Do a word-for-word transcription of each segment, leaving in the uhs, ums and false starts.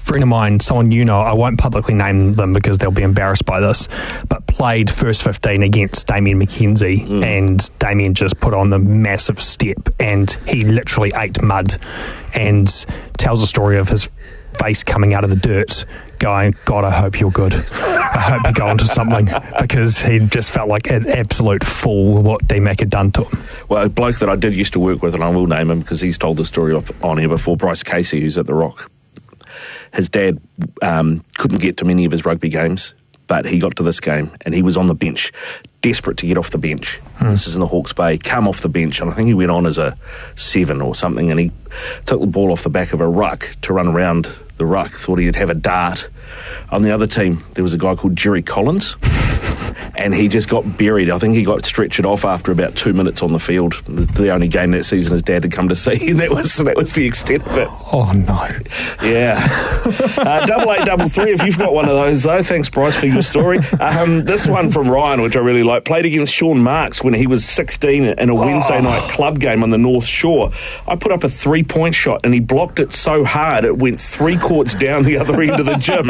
friend of mine, someone you know, I won't publicly name them because they'll be embarrassed by this, but played first fifteen against Damien McKenzie, mm. and Damien just put on the massive step, and he literally ate mud, and tells a story of his face coming out of the dirt, going, God, I hope you're good. I hope you go on to something, because he just felt like an absolute fool what D-Mac had done to him. Well, a bloke that I did used to work with, and I will name him because he's told the story off on here before, Bryce Casey, who's at the Rock. His dad um, couldn't get to many of his rugby games, but he got to this game, and he was on the bench, desperate to get off the bench. Hmm. This is in the Hawke's Bay. Come off the bench, and I think he went on as a seven or something, and he took the ball off the back of a ruck to run around the ruck, thought he'd have a dart. On the other team, there was a guy called Jerry Collins, and he just got buried. I think he got stretchered off after about two minutes on the field. The only game that season his dad had come to see, and that was that was the extent of it. Oh, no. Yeah. uh, double eight, double three, if you've got one of those, though. Thanks, Bryce, for your story. Um, this one from Ryan, which I really like, played against Sean Marks when he was sixteen in a Wednesday oh. night club game on the North Shore. I put up a three-point shot, and he blocked it so hard it went three courts down the other end of the gym.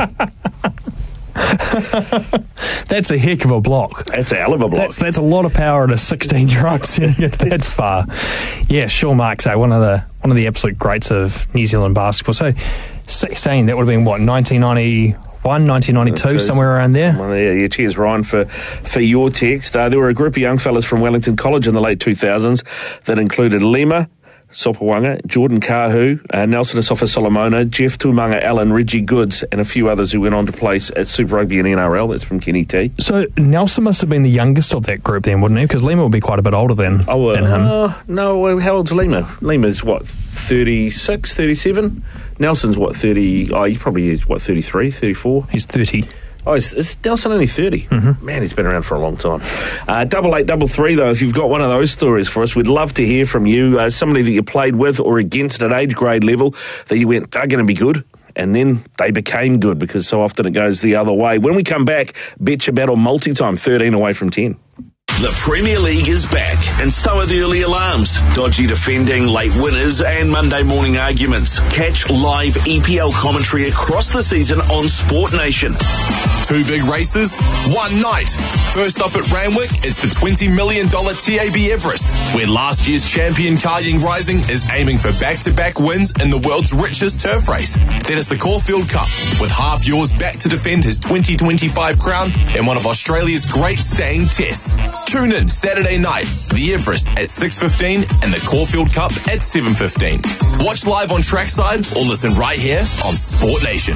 That's a heck of a block. That's a hell of a block. That's, that's a lot of power in a sixteen-year-old sending it that far. Yeah, Sean Marks, eh, one of the one of the absolute greats of New Zealand basketball. So, sixteen, that would have been what, nineteen ninety-one, nineteen ninety-two, somewhere around there. Yeah, yeah. Cheers, Ryan, for for your text. Uh, there were a group of young fellas from Wellington College in the late two thousands that included Lima Sopawanga, Jordan Kahu, uh, Nelson Asafa Solomona, Jeff Tumanga Allen, Reggie Goods, and a few others who went on to play at Super Rugby and N R L. That's from Kenny T. So Nelson must have been the youngest of that group then, wouldn't he? Because Lima would be quite a bit older than, oh, uh, than him. Uh, no, how old's Lima? Lima's, what, thirty-six, thirty-seven? Nelson's, what, thirty? Oh, he probably is, what, thirty-three, thirty-four? He's thirty. Oh, is, is Nelson only thirty? Mm-hmm. Man, he's been around for a long time. Uh, double eight, double three, though, if you've got one of those stories for us, we'd love to hear from you. Uh, somebody that you played with or against at age grade level that you went, they're going to be good. And then they became good, because so often it goes the other way. When we come back, Betcha Battle multi-time, thirteen away from ten. The Premier League is back, and so are the early alarms, dodgy defending, late winners, and Monday morning arguments. Catch live E P L commentary across the season on Sport Nation. Two big races, one night. First up at Randwick, it's the twenty million dollars T A B Everest, where last year's champion Kalying Rising is aiming for back-to-back wins in the world's richest turf race. Then it's the Caulfield Cup, with half yours back to defend his twenty twenty-five crown in one of Australia's great staying tests. Tune in Saturday night, the Everest at six fifteen and the Caulfield Cup at seven fifteen. Watch live on Trackside or listen right here on Sport Nation.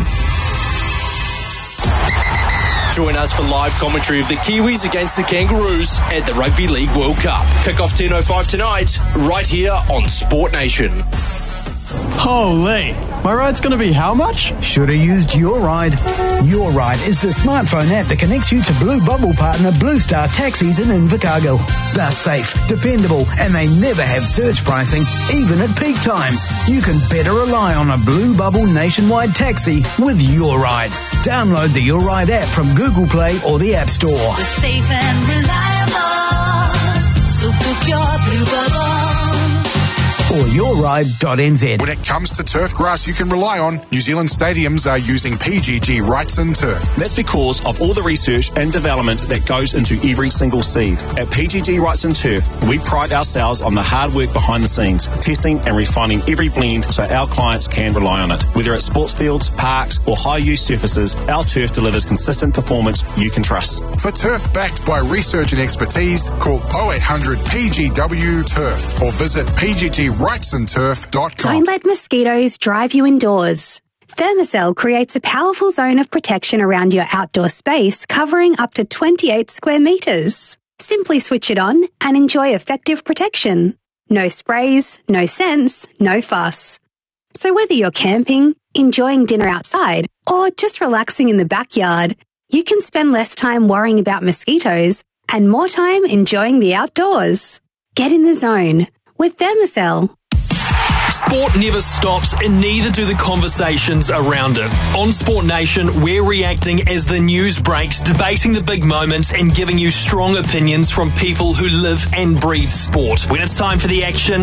Join us for live commentary of the Kiwis against the Kangaroos at the Rugby League World Cup. Kick off ten oh five tonight, right here on Sport Nation. Holy, my ride's going to be how much? Should have used Your Ride. Your Ride is the smartphone app that connects you to Blue Bubble partner Blue Star Taxis in Invercargill. They're safe, dependable, and they never have surge pricing, even at peak times. You can better rely on a Blue Bubble nationwide taxi with Your Ride. Download the Your Ride app from Google Play or the App Store. We're safe and reliable, so book your Blue Bubble. Or your ride dot n z. When it comes to turf grass you can rely on, New Zealand stadiums are using P G G Wrightson Turf. That's because of all the research and development that goes into every single seed. At P G G Wrightson Turf, we pride ourselves on the hard work behind the scenes, testing and refining every blend so our clients can rely on it. Whether it's sports fields, parks, or high-use surfaces, our turf delivers consistent performance you can trust. For turf backed by research and expertise, call oh eight hundred P G W Turf or visit P G G Wrightson Turf dot com. Don't let mosquitoes drive you indoors. Thermacell creates a powerful zone of protection around your outdoor space, covering up to twenty-eight square metres. Simply switch it on and enjoy effective protection. No sprays, no scents, no fuss. So whether you're camping, enjoying dinner outside, or just relaxing in the backyard, you can spend less time worrying about mosquitoes and more time enjoying the outdoors. Get in the zone with Thermacell. Sport never stops, and neither do the conversations around it. On Sport Nation, we're reacting as the news breaks, debating the big moments and giving you strong opinions from people who live and breathe sport. When it's time for the action,